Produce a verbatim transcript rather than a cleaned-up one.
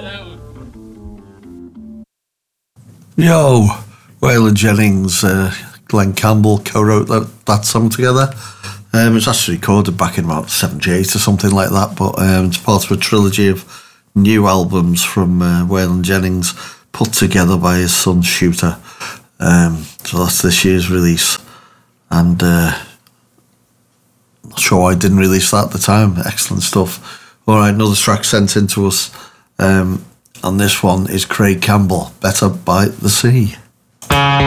Yo, Waylon Jennings, uh, Glenn Campbell co-wrote that, that song together. Um, it was actually recorded back in about seventy-eight or something like that, but um, it's part of a trilogy of new albums from uh, Waylon Jennings put together by his son Shooter. Um, so that's this year's release. And uh, I'm not sure why I didn't release that at the time. Excellent stuff. All right, another track sent in to us. Um, and this one is Craig Campbell, Better by the Sea.